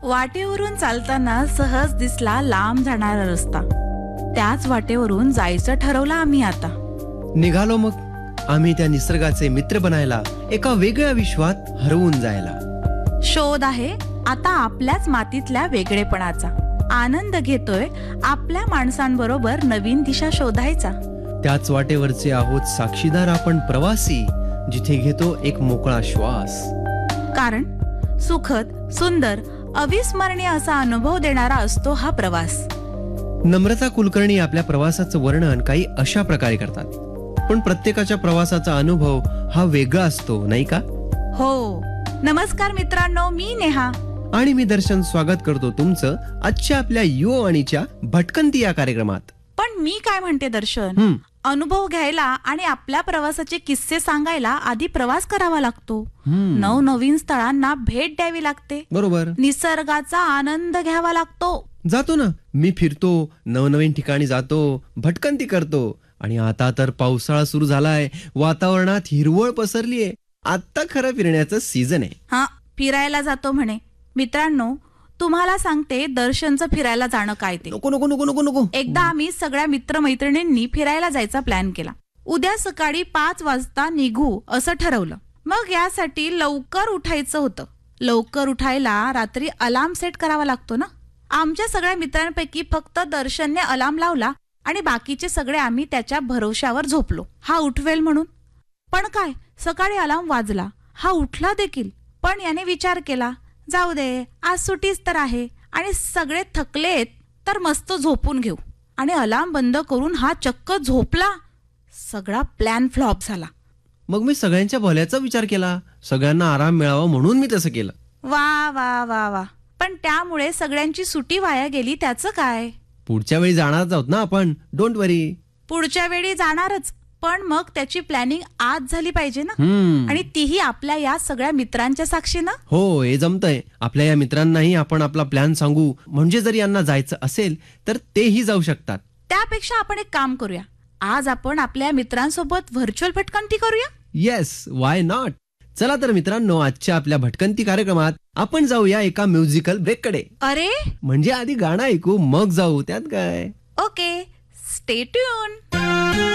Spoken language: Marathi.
वाटेवरून चालताना सहज दिसला लांब जाणारा रस्ता. त्याच वाटेवरून जायचं ठरवलं आम्ही आता. निघालो मग आम्ही त्या निसर्गाचे मित्र बनायला, एका वेगळ्या विश्वात हरवून जायला. शोध आहे आता आपल्याच मातीतल्या वेगळेपणाचा. आनंद घेतोय आपल्या माणसांबरोबर नवीन दिशा शोधायचा. त्याच वाटेवरचे आहोत साक्षीदार आपण प्रवासी, जिथे घेतो एक मोकळा श्वास. कारण सुखद, सुंदर, अविस्मरणीय असा अनुभव देणारा असतो हा प्रवास. नम्रता कुलकर्णी आपल्या प्रवासाचं वर्णन काही अशा प्रकारे करतात. पण प्रत्येकाच्या प्रवासाचा अनुभव हा वेगळा असतो, नाही का? हो. नमस्कार मित्रांनो, मी नेहा आणि मी दर्शन स्वागत करतो तुमचं आजच्या आपल्या यू आणीच्या भटकंती या कार्यक्रमात. पण मी काय म्हणते दर्शन, अनुभव घ्यायला आणि आपल्या प्रवासाचे किस्से सांगायला आधी प्रवास करावा लागतो. नवनवीन स्थळांना भेट द्यावी लागते. बरोबर. निसर्गाचा आनंद घ्यावा लागतो. जातो ना, मी फिरतो, नवनवीन ठिकाणी जातो, भटकंती करतो. आणि आता तर पावसाळा सुरू झालाय, वातावरणात हिरवळ पसरलीये. आता खरं फिरण्याचं सीझन आहे. हा, फिरायला जातो म्हणे. मित्रांनो, तुम्हाला सांगते दर्शनचं फिरायला जाणं काय ते. नको नको नको नको नको. एकदा आम्ही सगळ्या मित्रमैत्रिणींनी फिरायला जायचा प्लॅन केला. उद्या सकाळी 5 वाजता निघू असं ठरवलं. मग यासाठी लवकर उठायचं होतं. लवकर उठायला रात्री अलार्म सेट करावा लागतो ना. आमच्या सगळ्या मित्रांपैकी फक्त दर्शनने अलार्म लावला आणि बाकीचे सगळे आम्ही त्याच्या भरोश्यावर झोपलो, हा उठवेल म्हणून. पण काय, सकाळी अलार्म वाजला, हा उठला देखील. पण याने विचार केला, जाऊ दे, आज सुट्टीच तर आहे आणि सगळे थकलेत तर मस्त झोपून घेऊ. आणि अलार्म बंद करून हा चक्क झोपला. सगळा प्लॅन फ्लॉप झाला. मग मी सगळ्यांच्या भल्याचा विचार केला, सगळ्यांना आराम मिळावा म्हणून मी तसं केलं. वा वा वा वा. पण त्यामुळे सगळ्यांची सुट्टी वाया गेली, त्याचं काय? पुढच्या वेळी जाणारच आहोत ना आपण, डोंट वरी. पुढच्या वेळी जाणारच, पण मग त्याची प्लॅनिंग आज झाली पाहिजे ना. आणि तीही आपल्या या सगळ्या मित्रांच्या साक्षीनं. हो, हे जमतंय. आपल्या या मित्रांनाही आपण आपला प्लॅन सांगू, म्हणजे जर यांना जायचं असेल तर तेही जाऊ शकतात. त्यापेक्षा आपण एक काम करूया, आज आपण आपल्या मित्रांसोबत व्हर्च्युअल भटकंती करूया. Yes, why not. चला तर मित्रांनो, आजच्या आपल्या भटकंती कार्यक्रमात आपण जाऊया एका म्युझिकल ब्रेक कडे. अरे, म्हणजे आधी गाणं ऐकू मग जाऊ, त्यात काय. Okay, stay tune.